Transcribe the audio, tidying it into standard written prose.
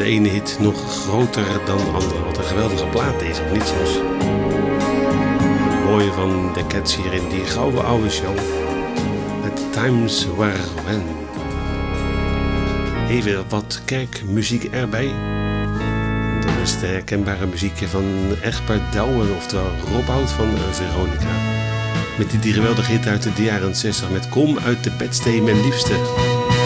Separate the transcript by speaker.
Speaker 1: ene hit nog groter dan de andere. Wat een geweldige plaat deze, of niet soms? Het mooie van de Cats hier in die gouden oude show. Met Times Were When. Even wat kerkmuziek erbij. Dat is de herkenbare muziekje van Egbert Douwen, oftewel Robhout van Veronica. Met die geweldige hit uit de jaren 60 met Kom uit de bedstee mijn liefste.